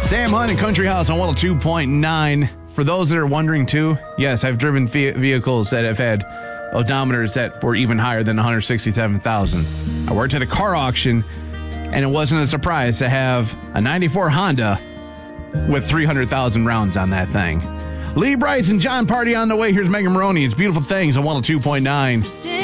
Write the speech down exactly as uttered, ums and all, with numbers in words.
Sam Hunt and Country House on one oh two point nine. For those that are wondering, too, yes, I've driven ve- vehicles that have had odometers that were even higher than one hundred sixty-seven thousand. I worked at a car auction, and it wasn't a surprise to have a ninety-four Honda with three hundred thousand rounds on that thing. Lee Brice and John Party on the way. Here's Megan Maroney. It's Beautiful Things on one oh two point nine.